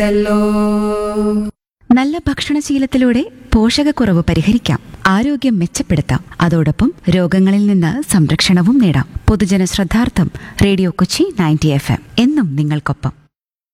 നല്ല ഭക്ഷണശീലത്തിലൂടെ പോഷകക്കുറവ് പരിഹരിക്കാം, ആരോഗ്യം മെച്ചപ്പെടുത്താം, അതോടൊപ്പം രോഗങ്ങളിൽ നിന്ന് സംരക്ഷണവും നേടാം. പൊതുജന ശ്രദ്ധാർത്ഥം റേഡിയോ കൊച്ചി 90 FM എന്നും നിങ്ങൾക്കൊപ്പം.